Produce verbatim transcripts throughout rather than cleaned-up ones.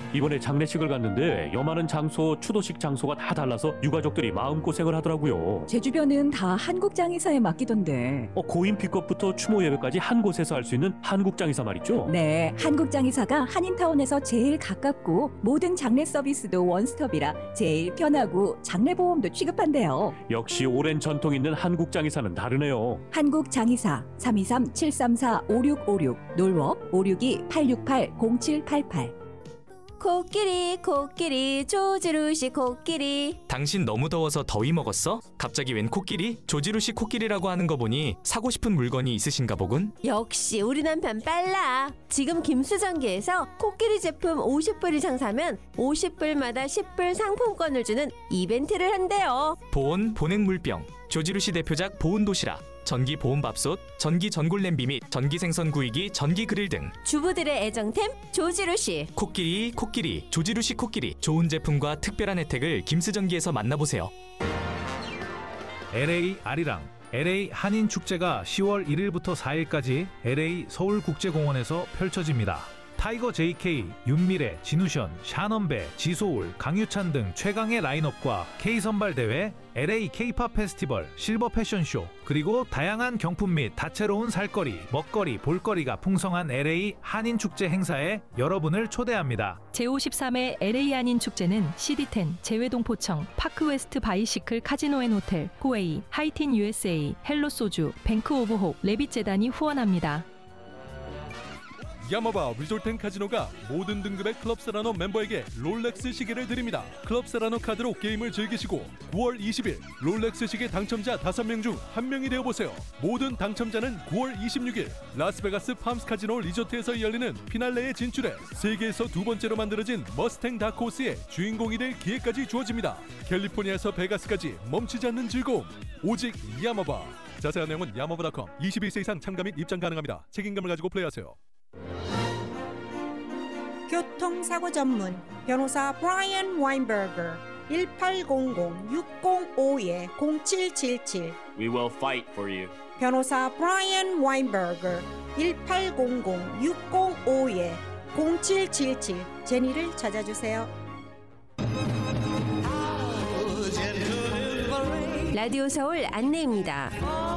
이번에 장례식을 갔는데 여마는 장소, 추도식 장소가 다 달라서 유가족들이 마음고생을 하더라고요. 제 주변은 다 한국장의사에 맡기던데. 어, 고인 픽업부터 추모 예배까지 한 곳에서 할 수 있는 한국장의사 말이죠? 네, 한국장의사가 한인타운에서 제일 가깝고 모든 장례 서비스도 원스톱이라 제일 편하고 장례보험도 취급한대요. 역시 오랜 전통 있는 한국장의사는 다르네요. 한국장의사 삼이삼 칠삼사 오육오육 놀워 오육이 팔육팔 공칠팔팔. 코끼리 코끼리 조지루시 코끼리. 당신 너무 더워서 더위 먹었어? 갑자기 웬 코끼리? 조지루시 코끼리라고 하는 거 보니 사고 싶은 물건이 있으신가 보군? 역시 우리 남편 빨라. 지금 김수정기에서 코끼리 제품 오십 불 이상 사면 오십 불마다 십 불 상품권을 주는 이벤트를 한대요. 보온 보냉물병, 조지루시 대표작 보온도시락, 전기 보온밥솥, 전기 전골 냄비 및 전기 생선 구이기, 전기 그릴 등 주부들의 애정템 조지루시. 코끼리 코끼리 조지루시 코끼리. 좋은 제품과 특별한 혜택을 김스전기에서 만나보세요. 엘에이 아리랑 엘에이 한인축제가 시월 일일부터 사일까지 엘에이 서울국제공원에서 펼쳐집니다. 타이거 제이케이, 윤미래, 진우션, 샤넌베, 지소울, 강유찬 등 최강의 라인업과 K선발대회, 엘에이 K-팝 페스티벌, 실버 패션쇼, 그리고 다양한 경품 및 다채로운 살거리, 먹거리, 볼거리가 풍성한 엘에이 한인축제 행사에 여러분을 초대합니다. 제오십삼 회 엘에이 한인축제는 씨디텐, 재외동포청, 파크웨스트 바이시클 카지노앤호텔, 호웨이, 하이틴 유에스에이, 헬로소주, 뱅크 오브 홉, 레빗재단이 후원합니다. 야마바 리조트앤카지노가 모든 등급의 클럽세라노 멤버에게 롤렉스 시계를 드립니다. 클럽세라노 카드로 게임을 즐기시고 구월 이십일 롤렉스 시계 당첨자 다섯 명 중 한 명이 되어보세요. 모든 당첨자는 구월 이십육일 라스베가스 팜스 카지노 리조트에서 열리는 피날레에 진출해 세계에서 두 번째로 만들어진 머스탱 다크호스의 주인공이 될 기회까지 주어집니다. 캘리포니아에서 베가스까지 멈추지 않는 즐거움, 오직 야마바. 자세한 내용은 야마바 닷컴. 이십일 세 이상 참가 및 입장 가능합니다. 책임감을 가지고 플레이하세요. 교통사고 전문 변호사 브라이언 와인버거 일팔공공 육공오 공칠칠칠. We will fight for you. 변호사 브라이언 와인버거 일팔공공 육공오 공칠칠칠. 제니를 찾아주세요. 라디오 서울 안내입니다.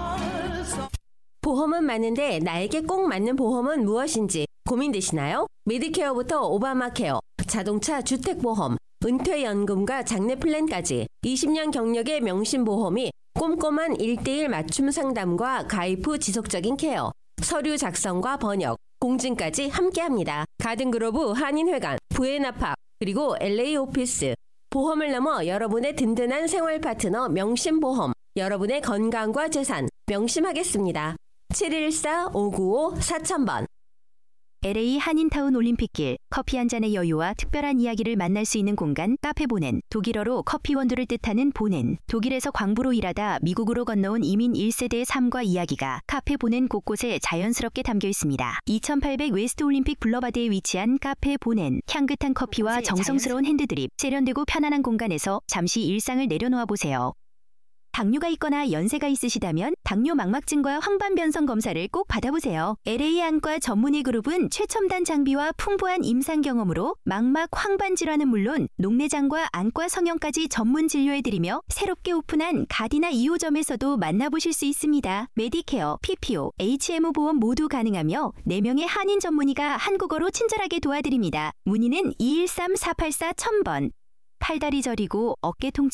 보험은 많은데 나에게 꼭 맞는 보험은 무엇인지 고민되시나요? 메디케어부터 오바마케어, 자동차 주택보험, 은퇴연금과 장래플랜까지 이십 년 경력의 명신보험이 꼼꼼한 일 대일 맞춤 상담과 가입 후 지속적인 케어, 서류 작성과 번역, 공증까지 함께합니다. 가든그로브 한인회관, 부에나팍, 그리고 엘에이 오피스. 보험을 넘어 여러분의 든든한 생활 파트너 명신보험, 여러분의 건강과 재산 명심하겠습니다. 칠일사 오구오 사천 번. 엘에이 한인타운 올림픽길, 커피 한 잔의 여유와 특별한 이야기를 만날 수 있는 공간 카페 보넨. 독일어로 커피 원두를 뜻하는 보넨. 독일에서 광부로 일하다 미국으로 건너온 이민 일 세대의 삶과 이야기가 카페 보넨 곳곳에 자연스럽게 담겨 있습니다. 이천팔백 웨스트 올림픽 블러바드에 위치한 카페 보넨. 향긋한 커피와 정성스러운 핸드드립, 세련되고 편안한 공간에서 잠시 일상을 내려놓아 보세요. 당뇨가 있거나 연세가 있으시다면 당뇨 망막증과 황반변성 검사를 꼭 받아보세요. 엘에이 안과 전문의 그룹은 최첨단 장비와 풍부한 임상 경험으로 망막 황반 질환은 물론 녹내장과 안과 성형까지 전문 진료해드리며 새롭게 오픈한 가디나 이 호점에서도 만나보실 수 있습니다. 메디케어, 피피오, 에이치엠오 보험 모두 가능하며 네 명의 한인 전문의가 한국어로 친절하게 도와드립니다. 문의는 이일삼 사팔사 천 번. 팔다리 저리고 어깨 통증